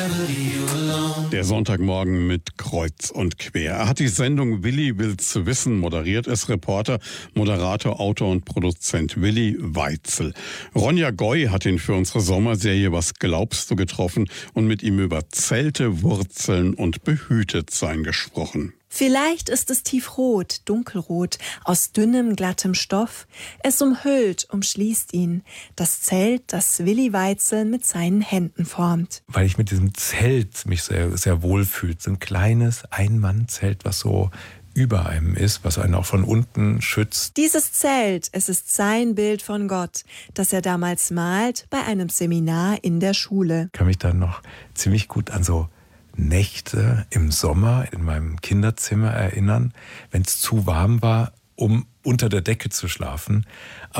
Der Sonntagmorgen mit Kreuz und Quer. Er hat die Sendung Willi will's wissen moderiert, ist Reporter, Moderator, Autor und Produzent Willi Weitzel. Ronja Goy hat ihn für unsere Sommerserie Was glaubst du getroffen und mit ihm über Zelte, Wurzeln und Behütetsein gesprochen. Vielleicht ist es tiefrot, dunkelrot, aus dünnem, glattem Stoff. Es umhüllt, umschließt ihn. Das Zelt, das Willi Weitzel mit seinen Händen formt. Weil ich mit diesem Zelt mich sehr, sehr wohl fühle. So ein kleines Ein-Mann-Zelt, was so über einem ist, was einen auch von unten schützt. Dieses Zelt, es ist sein Bild von Gott, das er damals malt bei einem Seminar in der Schule. Ich kann mich dann noch ziemlich gut an so Nächte im Sommer in meinem Kinderzimmer erinnern, wenn es zu warm war, um unter der Decke zu schlafen.